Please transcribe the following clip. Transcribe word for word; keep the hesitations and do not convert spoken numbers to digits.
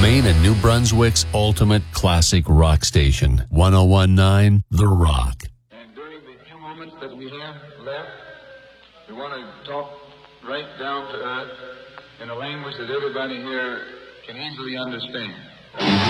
Maine and New Brunswick's ultimate classic rock station, one oh one point nine The Rock. And during the few moments that we have left, we want to talk right down to earth in a language that everybody here can easily understand.